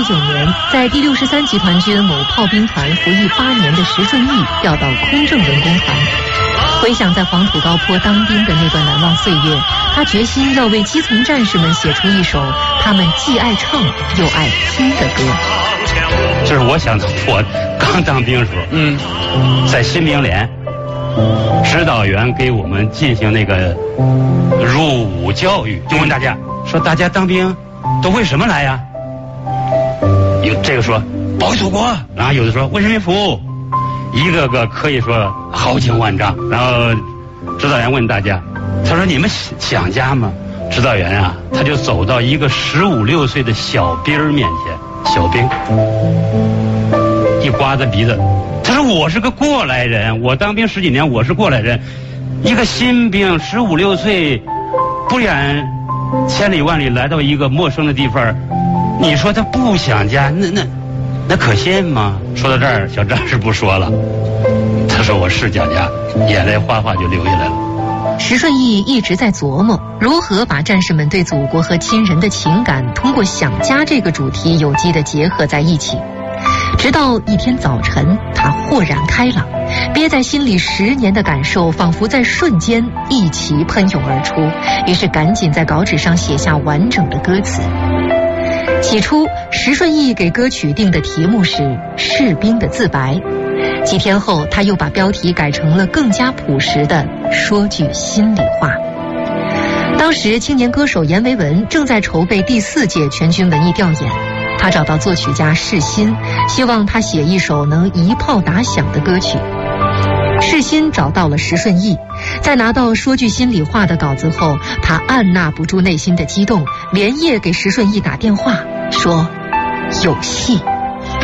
年，在第63集团军某炮兵团服役8年的石顺义调到空政文工团。回想在黄土高坡当兵的那段难忘岁月，他决心要为基层战士们写出一首他们既爱唱又爱听的歌。 就是我想到我刚当兵的时候，在新兵连，指导员给我们进行那个入伍教育，就问大家说，大家当兵都为什么来呀？有这个说保卫祖国，然后有的说为人民服务，一个个可以说豪情万丈。然后指导员问大家，他说你们想家吗？指导员啊，他就走到一个15、16岁的小兵面前，小兵一刮他鼻子，他说我是个过来人，我当兵10几年，我是过来人，一个新兵15、16岁，不远千里万里来到一个陌生的地方，你说他不想家，那可信吗？说到这儿，小战士不说了，他说我是想家，眼泪哗哗就流下来了。 石顺义一直在琢磨如何把战士们对祖国和亲人的情感通过想家这个主题有机地结合在一起。直到一天早晨，他豁然开朗，憋在心里10年的感受仿佛在瞬间一齐喷涌而出，于是赶紧在稿纸上写下完整的歌词。起初，石顺义给歌曲定的题目是《士兵的自白》，几天后他又把标题改成了更加朴实的《说句心里话》。当时青年歌手阎维文正在筹备第4届全军文艺调研，他找到作曲家世新，希望他写一首能一炮打响的歌曲。世新找到了石顺义，在拿到说句心里话的稿子后，他按捺不住内心的激动，连夜给石顺义打电话说有戏。